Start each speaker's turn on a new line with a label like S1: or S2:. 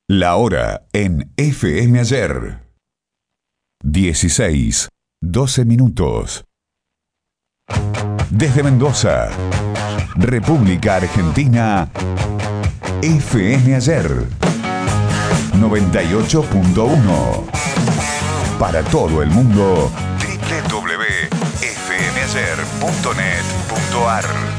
S1: La hora en FM Ayer. 16:12 minutos. Desde Mendoza, República Argentina, FM Ayer 98.1. Para todo el mundo, www.fmayer.net.ar.